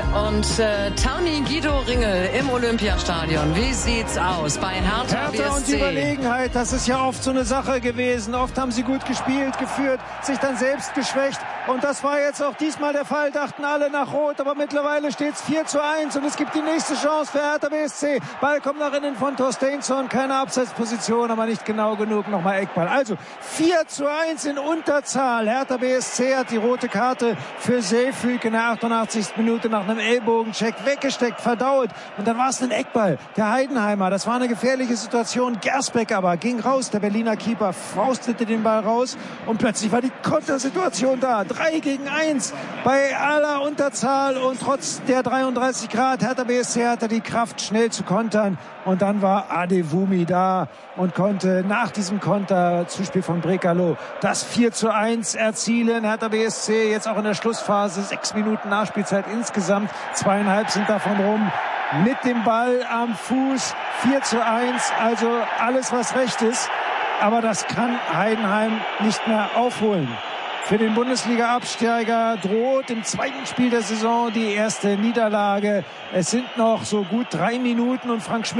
Und Toni Guido Ringel im Olympiastadion. Wie sieht's aus bei Hertha BSC? Und die Überlegenheit, das ist ja oft so eine Sache gewesen. Oft haben sie gut gespielt, geführt, sich dann selbst geschwächt. Und das war jetzt auch diesmal der Fall, dachten alle nach Rot. Aber mittlerweile steht es 4:1 und es gibt die nächste Chance für Hertha BSC. Ball kommt nach innen von Torsteinsson, keine Abseitsposition, aber nicht genau genug. Nochmal Eckball. Also 4:1 in Unterzahl. Hertha BSC hat die rote Karte für Seyfüg in der 88. Minute nach einem Ellbogencheck weggesteckt, verdaut. Und dann war es ein Eckball. Der Heidenheimer, das war eine gefährliche Situation. Gersbeck aber ging raus. Der Berliner Keeper faustete den Ball raus. Und plötzlich war die Kontersituation da. 3-1 bei aller Unterzahl. Und trotz der 33 Grad, Hertha BSC hatte die Kraft, schnell zu kontern. Und dann war Adewumi da und konnte nach diesem Konter, Zuspiel von Brekalo, das 4:1 erzielen. Hertha BSC jetzt auch in der Schlussphase, 6 Minuten Nachspielzeit insgesamt, 2,5 sind davon rum. Mit dem Ball am Fuß, 4:1, also alles was recht ist. Aber das kann Heidenheim nicht mehr aufholen. Für den Bundesliga-Absteiger droht im zweiten Spiel der Saison die erste Niederlage. Es sind noch so gut 3 Minuten und Frank Schmidt